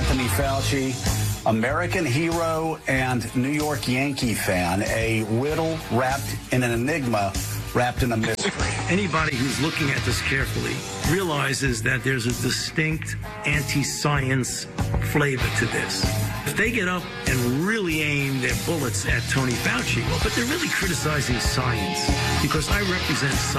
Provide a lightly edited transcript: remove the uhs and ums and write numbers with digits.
Anthony Fauci, American hero and New York Yankee fan, a riddle wrapped in an enigma, wrapped in a mystery. Anybody who's looking at this carefully realizes that there's a distinct anti-science flavor to this. If they get up and really aim their bullets at Tony Fauci, well, but they're really criticizing science, because I represent science.